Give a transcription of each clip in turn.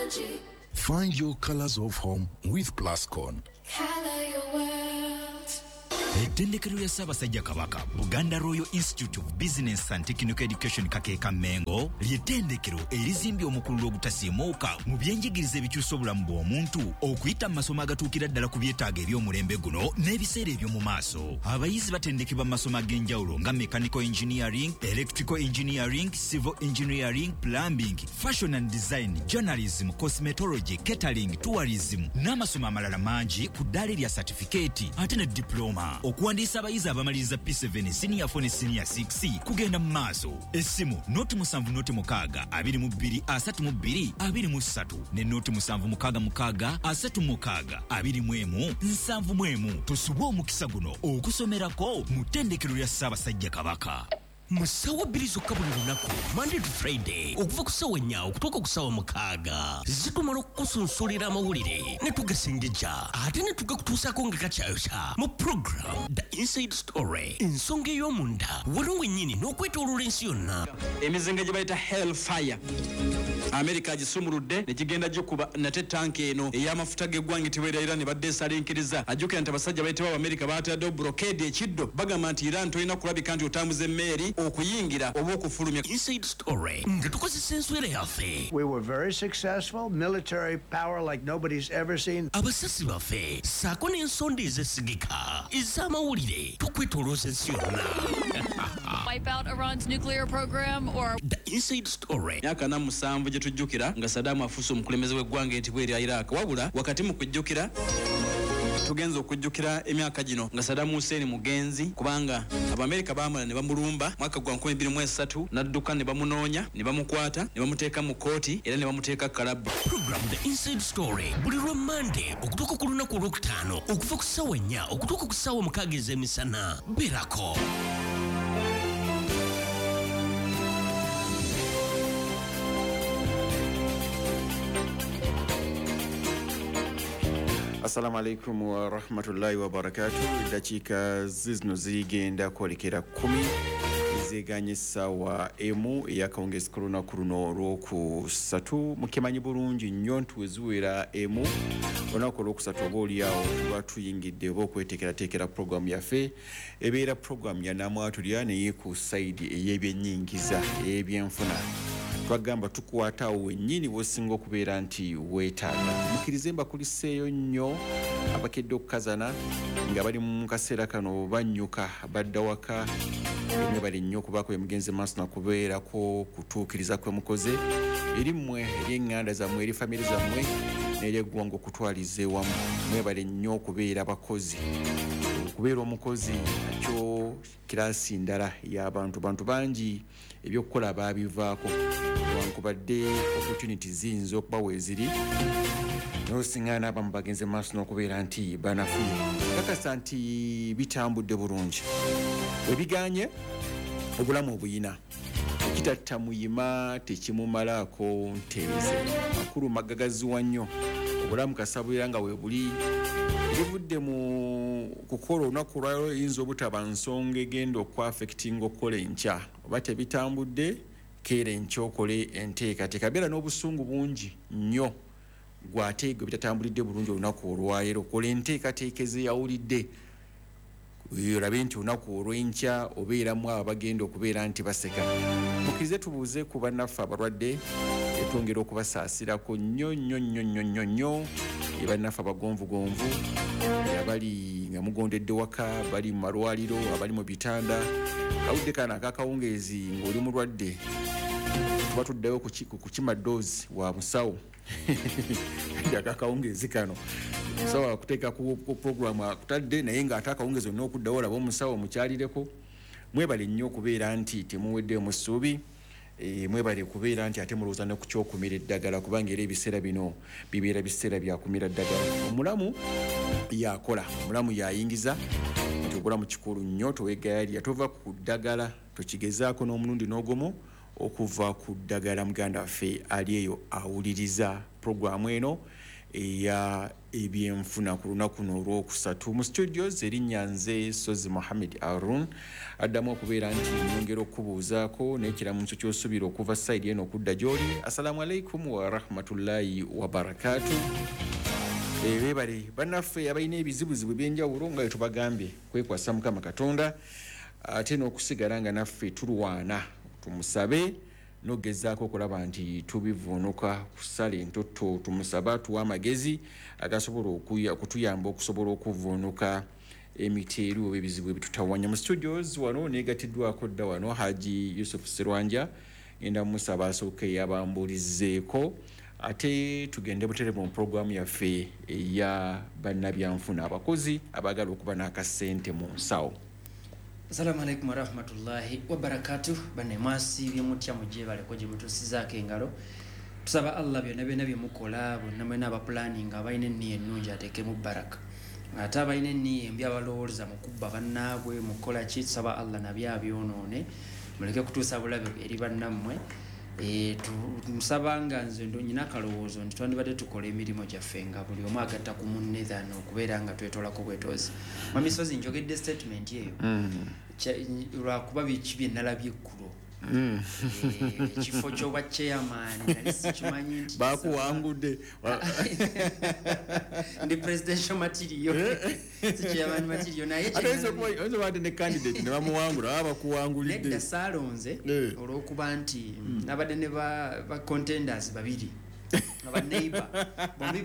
Find your colors of home with Plascon. Color your world. Ettendekero lya Ssaabasajja Kabaka Buganda Royal Institute of Business and Technical Education Kakeeka Mengo ly'ettendekero erizimbye omukululo ogutasiimuuka mu byenjigiriza ebikyusa obulamu bw'omuntu okuyita mu masomo agatuukira ddala ku byetaago eby'omulembe guno n'ebiseera eby'omu maaso. Abayizi batendekebwa mu masomo ag'enjawulo nga mechanical engineering, electrical engineering, civil engineering, plumbing, fashion and design, journalism, cosmetology, catering, tourism n'amasomo amalala mangi ku ddaala erya certificate ate ne diploma. Okuwandiisa abayizi abamaliriza P7 senior 4 ne senior 6 kugenda mu maaso. Essimu noti 7 noti 6 22 32 23 ne noti 7 6 36 21 71. Tusubwe omukisa guno okusomerako mu ttendekero lya Ssaabasajja Kabaka. Musawa bbiri zokka buli lunaku Monday to Friday okuva ku ssaawa 4 okutuuka ku ssaawa 6 zitumala okukusunsulira amawulire ne tugasengejja ate ne tugakutuusaako nga kakyayokya mu program The Inside Story ensonga ey'omunda waliwo wennyini n'okwetooloola ensi yonna. Emizinga gye bayita Hellfire America gisumuludde ne kigenda gikuba nate tanki eno ey'amafuta g'eggwanga teweera Iran badde esalinkiriza ajjukira nti abasajja bayitibwa America baataddewo blockade ekiddo bagamba nti Iran tolina kulabika nti otambuza emmeeri okuyingira oba okufulumya. Inside Story nga tukozesa enswera yaffe. We were very successful, military power like nobody's ever seen. Abasasi baffe saako n'ensonda ezesigika ez'amawulire tukwetolooza ensi yonna. Wipe out Iran's nuclear program or The Inside Story. Myaka 7 gye tujjukira nga Saddam afuuse omukulembeze w'eggwanga entibwe erya Iraq wabula wakati mu kujjukira tugenza okujjukira emyaka gino nga Saddam Hussein mugenzi kubanga Abamerika baamala ne bamulumba mwaka gwa 2023 n'adduka ne bamunoonya ne bamukwata ne bamuteeka mu kooti era ne bamuteeka kalabu. Program The Inside Story buli lwa Monday okutuuka ku lunaku olwokutaano okuva ku ssaawa 4 okutuuka ku ssaawa 6 ez'emisana. Berako. Assalamu alaikum wa rahmatullahi wa barakatuh. Dakiika zino zigenda kwolekera 10 ezeganye essaawa emu eyakawungezi ku lunaku luno olwokusatu. Mukimanyi bulungi nnyo nti weziwera emu olunaku olwokusatu oba oliawo tuba tuyingidde oba okweteekerateekera puroguramu yaffe ebeera puroguramu ya namwatulya naye ku sayidi ey'ebyennyingiza ey'ebyenfuna. Twagamba tukwatawo wennyini wosinga okubeera nti weetaaga. Mukkirize mbakuliseeyo nnyo abakedde okukazana nga bali mu kaseera kano bannyuka badda waka mwe bali nnyo okubaako emugenzi maaso nakubeerako kutuukiriza kwe mukoze eri mmwe eri eŋŋanda zammwe eri famire zammwe n'eri eggwanga okutwaliza ewamu. Mwe bali nnyo okubeera bakozi. Okubeera omukozi nakyo kiraasi ndala y'abantu bangi ebyokukola baabivaako wankubadde opportunity ziyinza okuba weeziri n'osiŋŋaana abamu bagenze maaso n'okubeera nti banafuye. Kakasa nti bitambudde bulungi. Ebiganye obulamu obuyina ekitatta muyima tekimumalaako nteeze. Makulu magagaziwa nnyo obulamu kasabulira nga weebuli ebivudde mu kukola olunaku olwaliro eyinza obutaba nsonga egenda okwaffectinga okukola enkya oba tebitambudde keera enkya okole enteekateeka. Beera n'obusungu bungi nnyo gw'ate gwe bitatambulidde bulungi olunaku olwaleero kola enteekateeka ezeyawulidde olabe nti olunaku olw'enkya obeeramu abo bagenda okubeera nti baseka. Mukkirize tubuuze ku bannaffe abalwadde etwongera okubasaasirako nnyo bannaffe abagonvugonvu abali nga mugondedde waka bali mu malwaliro abali mu bitanda kawudde kana akakawungeezi ng'oli mulwadde tuba tuddayo kukima doozi wa musawo akakawungeezi kano musawo akuteeka ku puroguramu akutadde naye ng'ate akawungeezi olina okuddawo olaba omusawo mukyalireko. Mwebale nnyo okubeera nti temuweddeyo mu ssuubi. Mwebale kubeera nti ate mulowooza ne ku kyokumira eddagala kubanga era ebiseera bino bibeera biseera byakumira ddagala. Omulamu yakola, omulamu yayingiza nti obulamu kikulu nnyo toweegayalira tova ku ddagala tokigezaako n'omulundi n'ogumu okuva ku ddagala. Muganda waffe ali eyo awuliriza puroguramu eno eya ebyenfuna ku lunaku olwokusatu. Mu studios erinnya nze Sozi Mohamed Arun, addamu okubeera nti nyongera okubuuzaako n'ekiramuso ky'osuubira okuva side eno okudda gy'oli. Assalamu alaikum wa rahmatullahi wa barakatuh. Beebale bannaffe abalina ebizibuzibu ebyenjawulo nga bwe tubagambye kwekwasa Mukama Katonda, ate n'okusigala nga naffe tulwana tumusabe n'ogezaako okulaba nti tubivuunuka kusala entotto. Tumusaba tuwa amagezi agasobola okutuyamba okusobola okuvuunuka emiteeru oba ebizibu ebitutawanya. Mu studios wano neegatiddwako dda wano Haji Yusuf Sserwanja, ngenda mumusaba asooke yabambulizeeko ate tugende buterebu mu programu yaffe eya bannabyanfuna abakozi abaagala okuba n'akasente mu nsawo. Assalamu alaikum wa rahmatullahi wa barakatuh. Bane mwasi byemutya mujje baleko gye mutusizaako engalo. Tusaba Allah byonna byonna bye mukola bonna mwena abapulaninga abalina enniya ennungi ateekemu baraka, ate abalina enniya embi abalowooza mu kubba bannaabwe mukola ki, tusaba Allah nabyo abyonoone muleke kutuusa bulabe eri bannammwe. Tumusaba nga nze nyina akalowoozo nti twandibadde tukola emirimu gyaffe nga buli omu agatta ku munne than okubeera nga twetolako bwetoozi. Mamisozi njogedde statement eyo lwakuba biki bye nalabye eggulo. Ekifo ky'obwa chairman nali sikimanyi nti bakuwangudde ndi presidential material si chairman material naye oyinza obadde ne candidate ne bamuwangula baba bakuwangulidde. Nedda saalonze olw'okuba nti nabadde ne ba contenders babiri abaneighbor bombi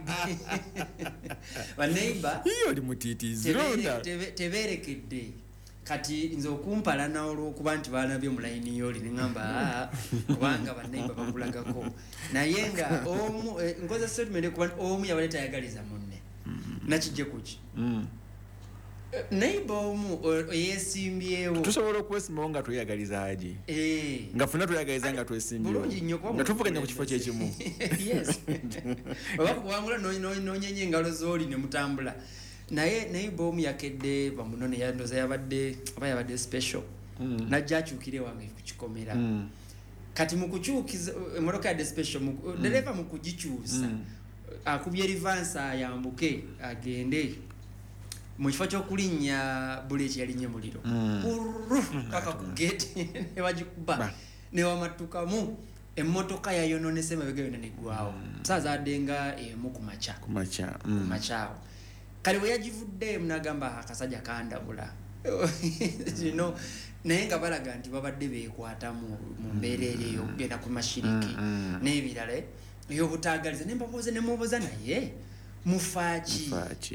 baneighbor oli mutiitizi tebeerekedde kati nze okumpala n'olwokuba nti baanabye mu layini y'oli ne ŋŋamba kubanga baneighbor bakulagako naye nga omu nkoza statement kuba omu yabadde tayagaliza munne nakijje kuki neighbor omu yeesimbyewo. Tusobola okwesimbawo nga tweyagaliza Haji nga funa tweyagaliza nga twesimbyewo nga tuvuganya ku kifo kyekimu. Yes oba kuwangula n'onyenye engalo z'oli ne mutambula. Naye neighbor omu yakedde bamunone yandoza yabadde special najja akyukire wange kukikomera. Kati mu kukyukiza emmotoka yadde special dereva mu kugikyusa akubye reverse ayambuke agende mu kifo ky'okulinnya buleti yalinnya muliro paka ku gate ne bagikuba ne wamatukamu emmotoka yayononese mabega yonna neggwawo saazaaddenga emu ku makyao. Kale bwe yagivudde munagamba akasajja kandabula naye nga balaga nti babadde beekwata mu mbeera eyo okugenda ku mashiriki n'ebirala ey'obutaagaliza ne mbabuuze ne mubuuza naye mufaaki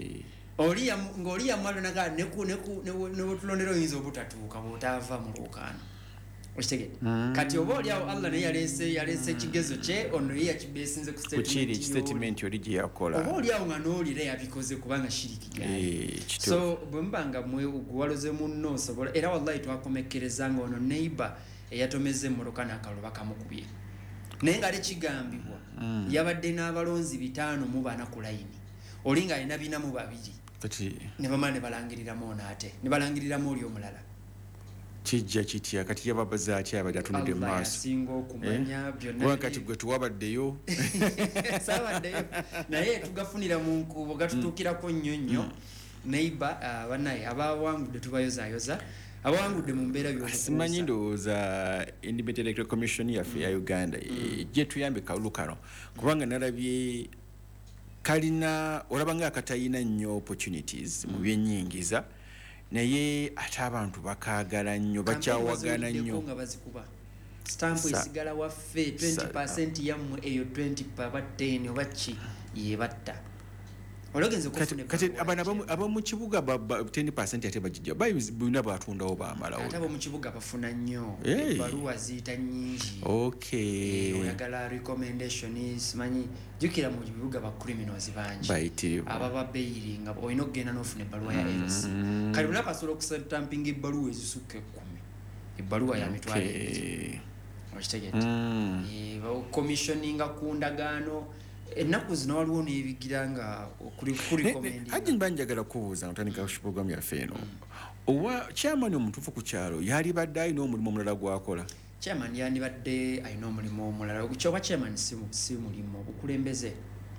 ng'oli yamwalo naga ne bwetulondera oyinza obutatuuka bw'otaava mu lwokaano okitegedde. Kati oba oliawo Allah naye yaleese ekigezo kye ono ye yakibeesinze ku statement oli gye yakola, oba oliawo nga n'olira yabikoze kubanga shiriki gaali. So bwe muba nga gwewaloze munno osobola era wallahi twakomekkereza nga ono neighbor eyatomeze emmotoka n'akalulu bakamukubye naye nga lekigambibwa yabadde n'abalonzi 5 mu 4 ku layini oli nga alina 4 mu 2 ne bamala ne balangiriramu ono ate ne balangiriramu oli omulala. Kijja kitya kati yababaza atya abadde atunudde mu maaso asinga okumanya byonna kati gwe tuwabaddeyo saabaddeyo naye tugafunira mu nkubo gatutuukirako nnyo neighbor banaye abawangudde tubayozayoza abawangudde mu mbeera simanyi ndowooza Independent Electoral Commission yaffe ya Uganda gye tuyambe kalulu kano kubanga nalabye kalina olabanga akatayina nnyo opportunities mu byennyingiza naye ate abantu bakaagala nnyo bakyawagana nnyo nga bazikuba stamp esigala waffe 20% yammwe eyo 20 paba 10 oba ki yebatta ologenze kati abamu kibuga 10% ate bagijja bina batundawo bamalawo ate abo mu kibuga bafuna nnyo baluwa ziyita nnyingi oyagala recommendations manyi jukira mu bibuga ba criminals bangi ababa baili nga olina okugenda n'ofuna ebbaluwa ya LC kali bulaba asobola okusetampinga ebbaluwa ezisukka 10 ebbaluwa ya mitwalo okitegedde commissioninga ku ndagaano ennaku zino waliwo n'ebigira nga Haji mba njagala kubuuza ntandika ku programu yaffe eno owa chairman omutuufu ku kyalo yali badde alina omulimu omulala gwakola. Chairman yandibadde alina omulimu omulala kyoba chairman si mulimu obukulembeze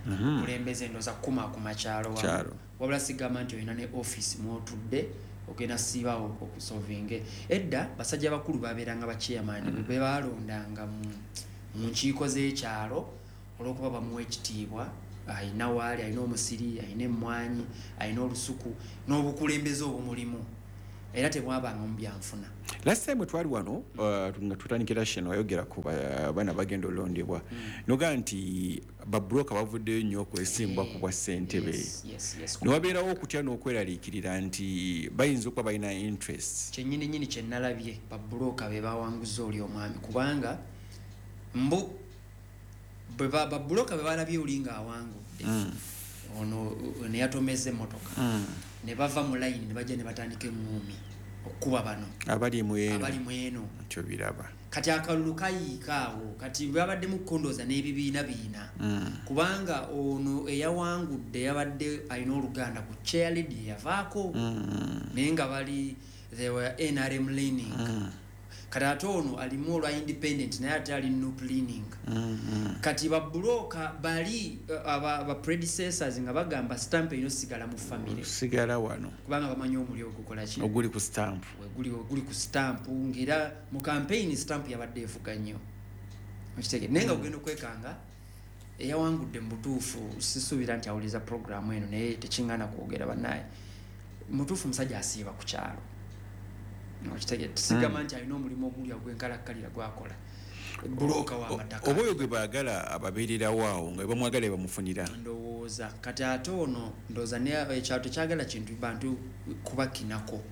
kulembeze ndoza kuma ku makyalo wabula sigamba nti olina ne office mwotudde ogenda siibawo okusolvinge edda basajja bakulu babeeranga ba chairman be balondanga mu nkiiko z'ekyalo olw'okuba bamuwa ekitiibwa ayina waali ayina omusiri ayina emmwanyi ayina olusuku n'obukulembeze obumulimu era tebwabanga mu byanfuna. Last time twali wano nga tutandikira sheno wayogera ku baana bagenda olondebwa noga nti babroka bavuddeyo nnyo okwesimbwa ku bwa ssentebe newabeerawo okutya n'okweraliikirira nti bayinza okuba balina interest. Kyennyini kye nalabye babroka be bawanguza oli omwami kubanga mbu babroka be balabye oli ng'awangudde ono neyatomeza emmotoka ne bava mu layini ne bajja ne batandika eŋŋumi okukuba bano abali mu eno kyo biraba kati akalulu kayiikaawo kati babadde mu kondooza n'ebibiina kubanga ono eyawangudde yabadde alina oluganda ku chairlead yavaako naye nga bali they were NRM leaning kati ate ono alimu olwa independent naye ate ali nup leaning kati babulooka bali aba predecessors nga bagamba stamp eno sigala mu family sigala wano kubanga bamanyi omuli ogukola ki oguli ku stamp oguli ku stamp ngira mu campaign stamp yabadde evuga nnyo okitege nenga ogenda okwekanga eyawangudde mu butuufu sisuubira nti awuliza programu eno naye tekingana kwogera bannaye mutuufu musajja asiiba ku kyalo okitege sigamba nti alina omulimu ogulya gwenkalakkalira gwakola buloka w'amataka oboyo gwe baagala ababeererawo awo nga bamwagala bamufunira ndowooza kati ate ono ndowooza ekyalo tekyagala kintu bantu kubakinako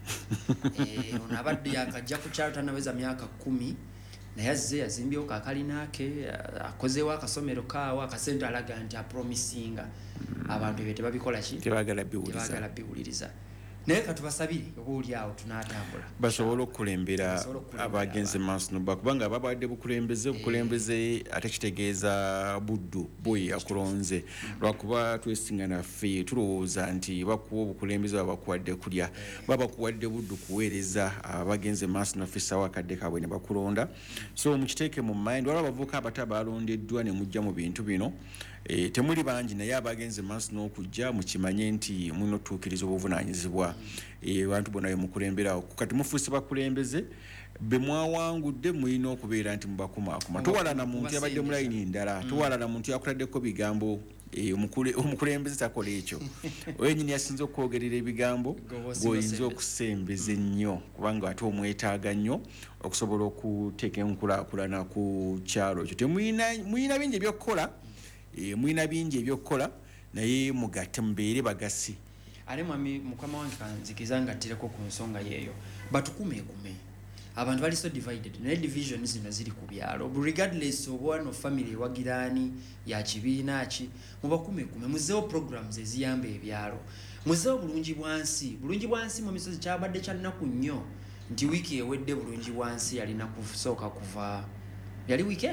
ono abadde yakajja ku kyalo tanaweza myaka 10 naye azze yazimbyewo kakalina ke akozeewo akasomero kaawo akasente alaga nti apromisinga abantu ebyo tebabikola ki tebagala biwuliriza naye katubasabire obuuli awo tunaatambula basobola okukulembera abagenze maaso noba kubanga ababadde bukulembeze ate kitegeeza buddu boyi akulonze lwakuba twesinga naffe tulowooza nti bakuwa obukulembeze babakuwadde kulya babakuwadde buddu kuweereza abagenze maaso naffe sawa akadde kaabwe ne bakulonda so mukiteeke mu mind waliwo abavubuka abata balondeddwa ne mujja mu bintu bino temuli bangi naye abagenze maaso n'okujja mukimanye nti mulina otutuukiriza obuvunaanyizibwa abantu bonna bemukulemberawo kati mufuuse bakulembeze be mwawangudde mulina okubeera nti mubakumaakuma towalana muntu yabadde mu layini ndala towalana muntu yakutaddeko bigambo omukulembeze takola ekyo wenyini yasinza okwogerera ebigambo gwoyinza okusembeza ennyo kubanga ate omwetaaga nnyo okusobola okuteeka enkulaakulana ku kyalo ekyo temulina bingi ebyokukola mwina bingi ebyokukola naye mugatte mubeere bagasi ale mwami mukama wange kanzikiza ngattireko ku nsonga yeeyo batukumeekume abantu bali so divided naye division zino ziri ku byalo regardless of one of family wagirani ya kibiina ki mubakumeekume muzeewo programs eziyamba ebyalo muzeewo bulungi bwansi mu misozi kyabadde kyalinaku nnyo nti wiiki ewedde bulungi bwansi yalina kusooka kuva yali weekend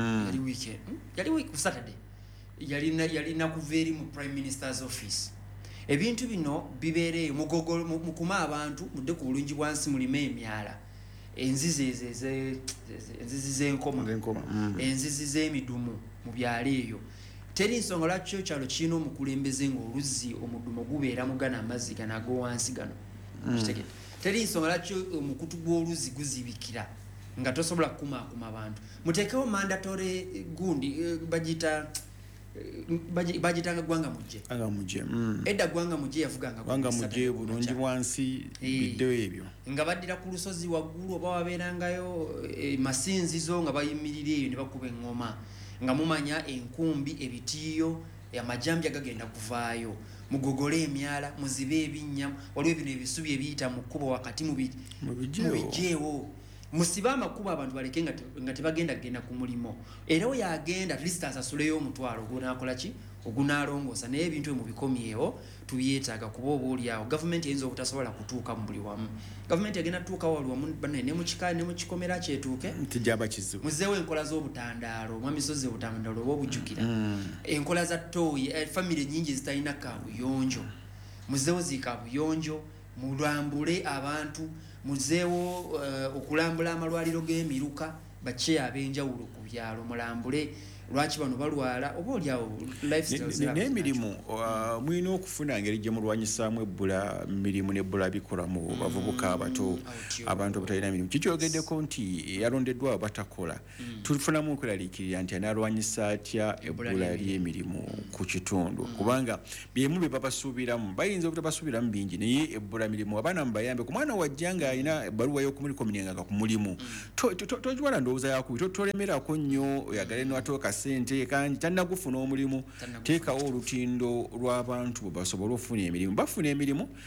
yali week Saturday yalina kuva eri mu prime minister's office ebintu bino bibeereyo mukuma abantu mudde ku bulungi bwansi mulime emyala enzizi z'enkoma enzizi z'emidumu mu byalo eyo teri nsonga lwaki kyalo kirina omukulembeze ng'oluzzi omudumu gubeera mugana amazzi ganago wansi gano teri nsonga lwaki omukutu gw'oluzzi guzibikira nga tosobola kukumaakuma abantu muteekewo mandatory gundi bagitanga gwanga mujje edda gwanga mujje yavuganga gwanga mujje bulungi bwansi biddeyo ebyo nga baddira ku lusozi waggulu oba wabeerangayo masinzizo nga bayimirira eyo ne bakuba eŋŋoma nga mumanya enkumbi ebitiiyo amajambya gagenda kuvaayo mugogole emyala muzibe ebinnya waliwo bino ebisubi ebiyita mu kkubo wakati mubijjeewo musibe amakubo abantu baleke nga tebagenda genda ku mulimo era we yagenda at least asasuleyo omutwalo ogunakola ki ogunalongoosa naye ebintu mubikomyewo tubyetaaga kuba obuulyawo gavumenti eyinza obutasobola kutuuka mu buli wamu gavumenti egenda tuuka waliwamu ne mukika ne mukikomera kyetuuke tijaba kizibu muzeewo enkola z'obutandaalo mwamisozi obutandaalo oba obujjukira enkola za tooyi famire nyingi zitalina kabuyonjo muzeewo zikabuyonjo mulambule abantu muzeewo okulambula amalwaliro g'emiruka bache abenjawulo ku byalo mulambule lwaki bano balwala oba oliawo lifestyle n'emirimu mulina okufuna ngeri gye mulwanyisaamu ebbula mirimu n'ebbula bikola mu bavubuka abato abantu abatalina mirimu kikyogeddeko nti yalondeddwa batakola tufunamu okweraliikirira nti anaalwanyisa atya ebbula ly'emirimu ku kitundu kubanga byemu bye babasuubiramu bayinza obutabasuubiramu bingi naye ebbula mirimu abaana mubayambe ku mwana wajja nga alina ebbaluwa y'okumulikominenganga ku mulimu togiwala ndowooza yakubi tolemerako nnyo oyagale nwatooka ssente kandi tannagufuna omulimu teekawo olutindo lw'abantu bwe basobole okufuna emirimu bafuna emirimu